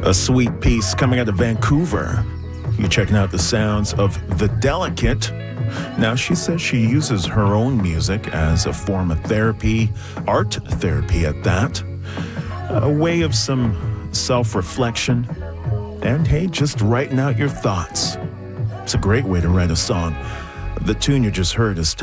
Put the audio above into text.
A sweet piece coming out of Vancouver. You're checking out the sounds of The Delicate. Now, she says she uses her own music as a form of therapy, art therapy at that. A way of some self-reflection. And hey, just writing out your thoughts. It's a great way to write a song. The tune you just heard is